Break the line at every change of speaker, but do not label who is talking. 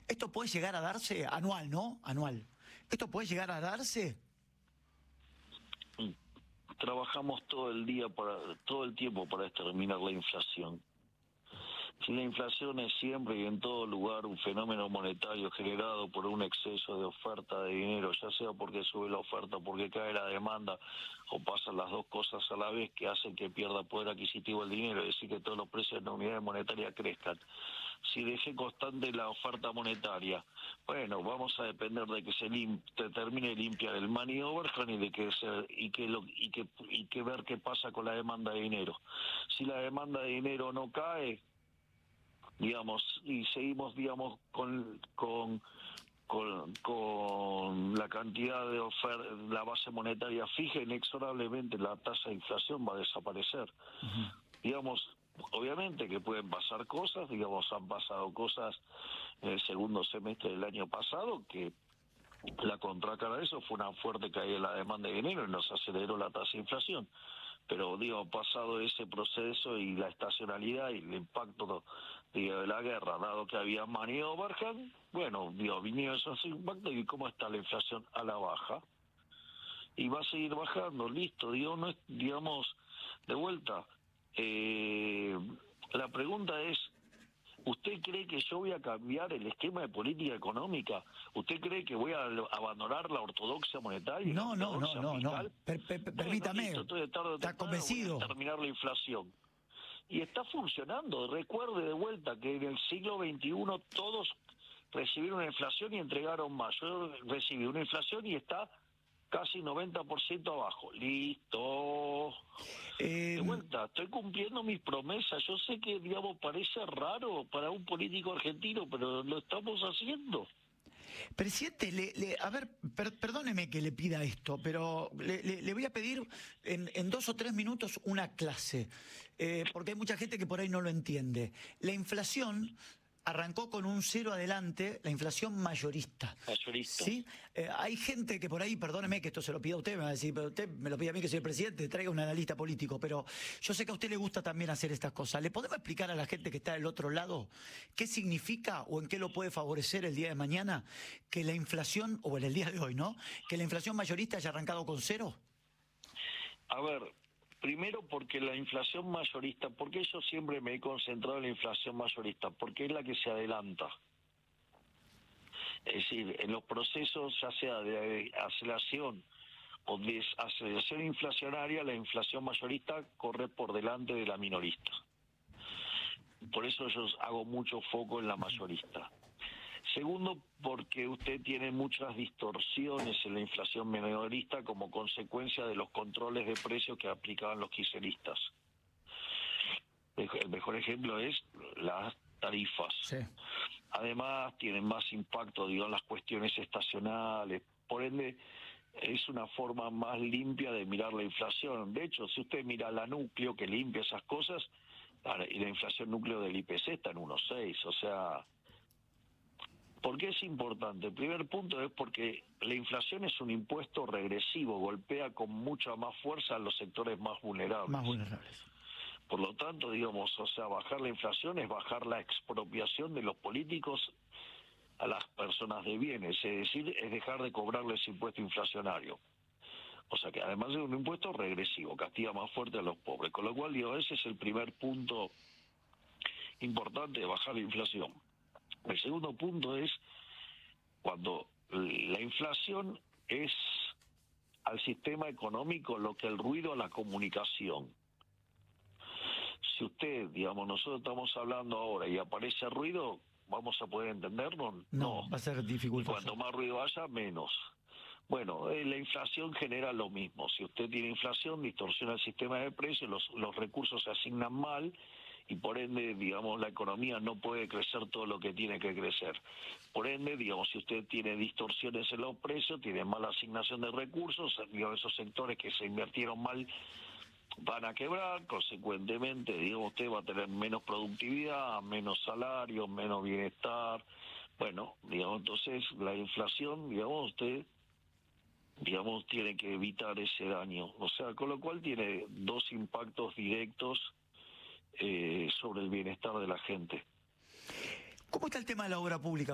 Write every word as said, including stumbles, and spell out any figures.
¿Esto puede llegar a darse anual, no? Anual. ¿Esto puede llegar a darse?
Trabajamos todo el día, para todo el tiempo para exterminar la inflación. Si la inflación es siempre y en todo lugar un fenómeno monetario generado por un exceso de oferta de dinero, ya sea porque sube la oferta, porque cae la demanda, o pasan las dos cosas a la vez que hacen que pierda poder adquisitivo el dinero, es decir, que todos los precios de la unidad monetaria crezcan. Si deje constante la oferta monetaria, bueno, vamos a depender de que se lim te termine de limpiar el money overhang y de que se, y que lo, y que y que ver qué pasa con la demanda de dinero. Si la demanda de dinero no cae, digamos, y seguimos, digamos, con con con, con la cantidad de oferta, la base monetaria fija, inexorablemente la tasa de inflación va a desaparecer. Uh-huh. Digamos, obviamente que pueden pasar cosas, digamos, han pasado cosas en el segundo semestre del año pasado que la contracara de eso fue una fuerte caída en la demanda de dinero y nos aceleró la tasa de inflación. Pero, digo, pasado ese proceso y la estacionalidad y el impacto, digo, de la guerra, dado que había money overhang, bueno, digo, vinieron esos impactos y cómo está la inflación a la baja. Y va a seguir bajando, listo, digo, no es, digamos, de vuelta. Eh, la pregunta es, ¿usted cree que yo voy a cambiar el esquema de política económica? ¿Usted cree que voy a abandonar la ortodoxia monetaria?
No,
la
no, no, no, no. Per, per, per, permítame.
Bueno, listo, tarde,
¿Está convencido?
Voy a terminar la inflación. Y está funcionando. Recuerde de vuelta que en el siglo veintiuno todos recibieron una inflación y entregaron más. Yo recibí una inflación y está casi noventa por ciento abajo. Listo. Eh, de vuelta, estoy cumpliendo mis promesas. Yo sé que, digamos, parece raro para un político argentino, pero lo estamos haciendo.
Presidente, le, le, a ver, per, perdóneme que le pida esto, pero le, le, le voy a pedir en, en dos o tres minutos una clase, eh, porque hay mucha gente que por ahí no lo entiende. La inflación arrancó con un cero adelante, la inflación mayorista.
Mayorista.
¿Sí? Eh, hay gente que por ahí, perdóneme que esto se lo pida a usted, me va a decir, pero usted me lo pide a mí que soy el presidente, traiga un analista político, pero yo sé que a usted le gusta también hacer estas cosas. ¿Le podemos explicar a la gente que está del otro lado qué significa o en qué lo puede favorecer el día de mañana que la inflación, o en el día de hoy, ¿no? Que la inflación mayorista haya arrancado con cero?
A ver, primero porque la inflación mayorista, porque yo siempre me he concentrado en la inflación mayorista, porque es la que se adelanta. Es decir, en los procesos ya sea de aceleración o desaceleración inflacionaria, la inflación mayorista corre por delante de la minorista. Por eso yo hago mucho foco en la mayorista. Segundo, porque usted tiene muchas distorsiones en la inflación minorista como consecuencia de los controles de precios que aplicaban los kirchneristas. El mejor ejemplo es las tarifas. Sí. Además, tienen más impacto, digo, en las cuestiones estacionales. Por ende, es una forma más limpia de mirar la inflación. De hecho, si usted mira la núcleo que limpia esas cosas, y la inflación núcleo del I P C está en uno coma seis, o sea... ¿Por qué es importante? El primer punto es porque la inflación es un impuesto regresivo, golpea con mucha más fuerza a los sectores más vulnerables.
Más vulnerables.
Por lo tanto, digamos, o sea, bajar la inflación es bajar la expropiación de los políticos a las personas de bienes, es decir, es dejar de cobrarles impuesto inflacionario. O sea que además es un impuesto regresivo, castiga más fuerte a los pobres. Con lo cual, digo, ese es el primer punto importante de bajar la inflación. El segundo punto es cuando la inflación es al sistema económico lo que el ruido a la comunicación. Si usted, digamos, nosotros estamos hablando ahora y aparece ruido, ¿vamos a poder entendernos?
No, no. Va a ser difícil.
Cuanto más ruido haya, menos. Bueno, eh, la inflación genera lo mismo. Si usted tiene inflación, distorsiona el sistema de precios, los, los recursos se asignan mal y por ende, digamos, la economía no puede crecer todo lo que tiene que crecer. Por ende, digamos, si usted tiene distorsiones en los precios, tiene mala asignación de recursos, digamos, esos sectores que se invirtieron mal van a quebrar, consecuentemente, digamos, usted va a tener menos productividad, menos salario, menos bienestar. Bueno, digamos, entonces la inflación, digamos, usted... digamos, tiene que evitar ese daño. O sea, con lo cual tiene dos impactos directos eh, sobre el bienestar de la gente.
¿Cómo está el tema de la obra pública?